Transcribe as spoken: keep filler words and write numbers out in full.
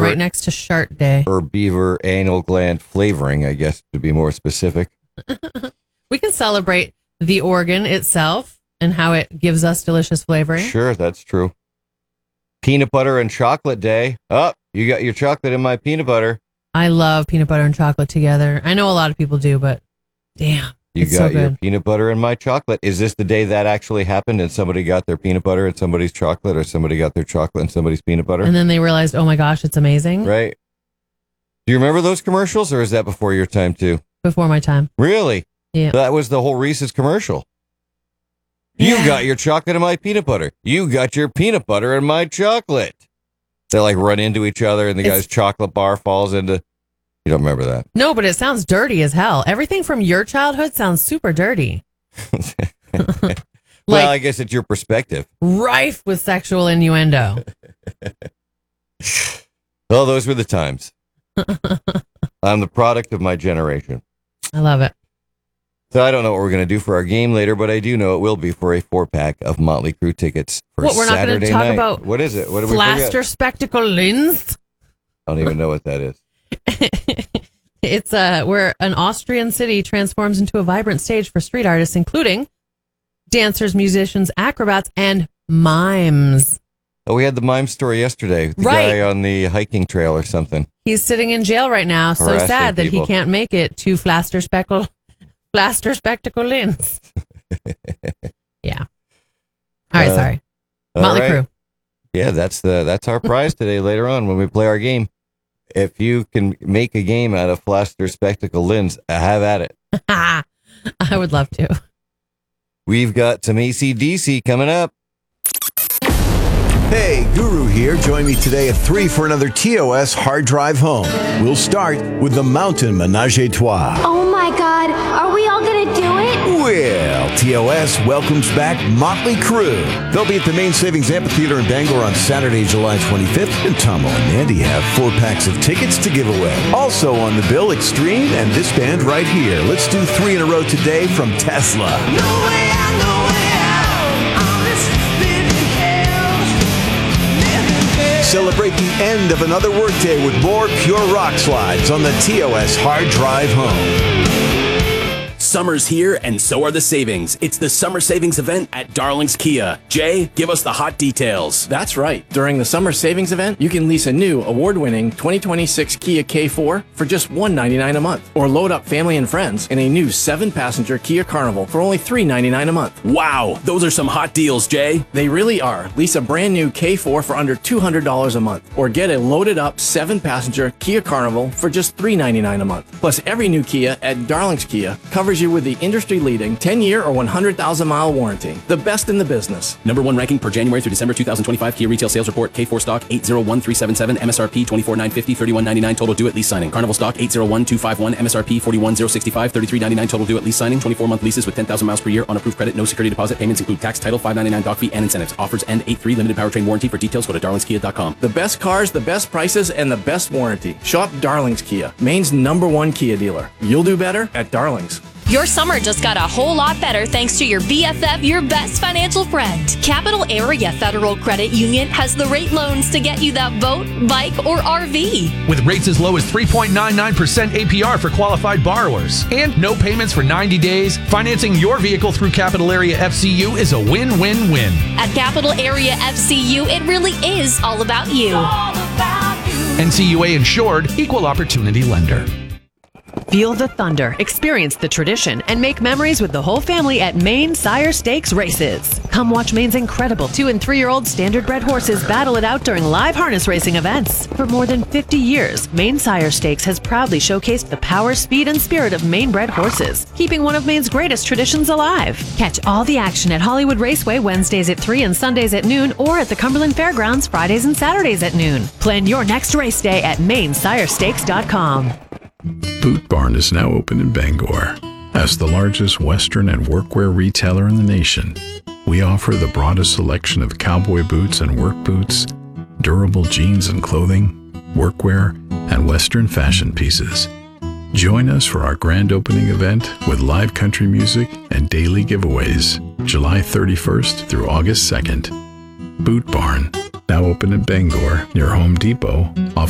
right next to Shart Day. Or beaver anal gland flavoring, I guess, to be more specific. We can celebrate the organ itself and how it gives us delicious flavoring. Sure, that's true. Peanut butter and chocolate day. Oh, you got your chocolate in my peanut butter. I love peanut butter and chocolate together. I know a lot of people do, but damn. You it's got so your good. peanut butter and my chocolate. Is this the day that actually happened and somebody got their peanut butter and somebody's chocolate, or somebody got their chocolate and somebody's peanut butter? And then they realized, oh my gosh, it's amazing. Right. Do you remember those commercials, or is that before your time too? Before my time. Really? Yeah. That was the whole Reese's commercial. Yeah. You got your chocolate and my peanut butter. You got your peanut butter and my chocolate. They like run into each other and the It's- guy's chocolate bar falls into... You don't remember that? No, but it sounds dirty as hell. Everything from your childhood sounds super dirty. Well, Like- I guess it's your perspective. Rife with sexual innuendo. Well, those were the times. I'm the product of my generation. I love it. So I don't know what we're going to do for our game later, but I do know it will be for a four-pack of Motley Crue tickets for What, we're not Saturday gonna talk night. about What is it? What do we Flaster forget? Spectacle Lens. I don't even know what that is. It's uh, where an Austrian city transforms into a vibrant stage for street artists, including dancers, musicians, acrobats, and mimes. Oh, we had the mime story yesterday. The Right. guy on the hiking trail or something. He's sitting in jail right now. So Harassing sad that people. he can't make it to Flaster Speckle, Flaster Spectacle Lens. Yeah. All right, Uh, sorry. All Motley right. Crue. Yeah, that's the that's our prize today later on when we play our game. If you can make a game out of Flaster Spectacle Lens, have at it. I would love to. We've got some A C D C coming up. Hey, Guru here. Join me today at three for another T O S Hard Drive Home. We'll start with the Mountain Menage a Trois. Oh my God, are we all gonna do it? Well, T O S welcomes back Motley Crue. They'll be at the Main Savings Amphitheater in Bangor on Saturday, July twenty-fifth, and Tomo and Mandy have four packs of tickets to give away. Also on the bill, Extreme and this band right here. Let's do three in a row today from Tesla. No way out, no way out on this living hell. Living hell. Celebrate the end of another workday with more pure rock slides on the T O S Hard Drive Home. Summer's here, and so are the savings. It's the summer savings event at Darling's Kia. Jay, give us the hot details. That's right. During the summer savings event, you can lease a new award-winning twenty twenty-six Kia K four for just one hundred ninety-nine dollars a month, or load up family and friends in a new seven-passenger Kia Carnival for only three hundred ninety-nine dollars a month. Wow, those are some hot deals, Jay. They really are. Lease a brand new K four for under two hundred dollars a month, or get a loaded up seven-passenger Kia Carnival for just three hundred ninety-nine dollars a month. Plus, every new Kia at Darling's Kia covers you with the industry-leading ten-year or one hundred thousand mile warranty. The best in the business. Number one ranking per January through December two thousand twenty-five Kia retail sales report. K four stock eight zero one three seven seven, M S R P twenty-four thousand nine hundred fifty dollars, thirty-one ninety-nine total due at lease signing. Carnival stock eight zero one two five one, M S R P forty-one thousand sixty-five, thirty-three ninety-nine total due at lease signing. twenty-four month leases with ten thousand miles per year on approved credit. No security deposit. Payments include tax, title, five ninety-nine doc fee, and incentives. Offers end eight three limited powertrain warranty. For details, go to darlings kia dot com. The best cars, the best prices, and the best warranty. Shop Darling's Kia, Maine's number one Kia dealer. You'll do better at Darling's. Your summer just got a whole lot better thanks to your B F F, your best financial friend. Capital Area Federal Credit Union has the rate loans to get you that boat, bike, or R V. With rates as low as three point nine nine percent A P R for qualified borrowers and no payments for ninety days, financing your vehicle through Capital Area F C U is a win-win-win. At Capital Area F C U, it really is all about you. All about you. N C U A insured, equal opportunity lender. Feel the thunder, experience the tradition, and make memories with the whole family at Maine Sire Stakes Races. Come watch Maine's incredible two and three-year-old standard-bred horses battle it out during live harness racing events. For more than fifty years, Maine Sire Stakes has proudly showcased the power, speed, and spirit of Maine-bred horses, keeping one of Maine's greatest traditions alive. Catch all the action at Hollywood Raceway Wednesdays at three and Sundays at noon, or at the Cumberland Fairgrounds Fridays and Saturdays at noon. Plan your next race day at maine sire stakes dot com. Boot Barn is now open in Bangor. As the largest Western and workwear retailer in the nation, we offer the broadest selection of cowboy boots and work boots, durable jeans and clothing, workwear, and Western fashion pieces. Join us for our grand opening event with live country music and daily giveaways, July thirty-first through August second. Boot Barn, now open in Bangor near Home Depot, off